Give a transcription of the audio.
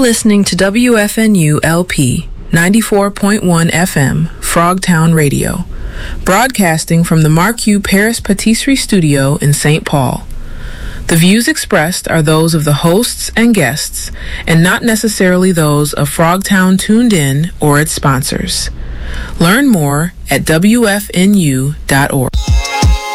listening to WFNU LP 94.1 FM, Frogtown Radio, broadcasting from the Marque Paris Patisserie Studio in St. Paul. The views expressed are those of the hosts and guests, and not necessarily those of Frogtown Tuned In or its sponsors. Learn more at WFNU.org.